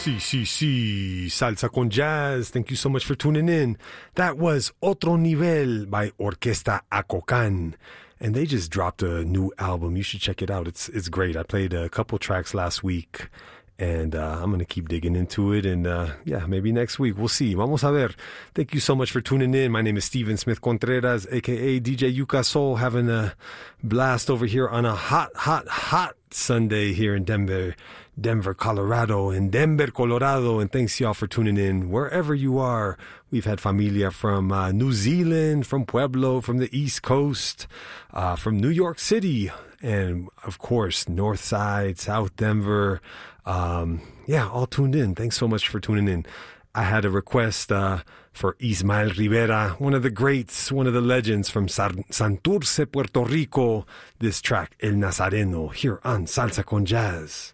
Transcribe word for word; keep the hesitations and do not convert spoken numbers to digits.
Sí, sí, sí. Salsa con Jazz. Thank you so much for tuning in. That was Otro Nivel by Orquesta Acocan. And they just dropped a new album. You should check it out. It's it's great. I played a couple tracks last week. And uh, I'm going to keep digging into it. And uh, yeah, maybe next week. We'll see. Vamos a ver. Thank you so much for tuning in. My name is Steven Smith Contreras, a k a. D J Yuka Soul, having a blast over here on a hot, hot, hot Sunday here in Denver, Denver, Colorado, and Denver, Colorado. And thanks, y'all, for tuning in wherever you are. We've had familia from uh, New Zealand, from Pueblo, from the East Coast, uh, from New York City, and, of course, North Side, South Denver. Um, yeah, all tuned in. Thanks so much for tuning in. I had a request uh, for Ismael Rivera, one of the greats, one of the legends from San- Santurce, Puerto Rico. This track, El Nazareno, here on Salsa con Jazz.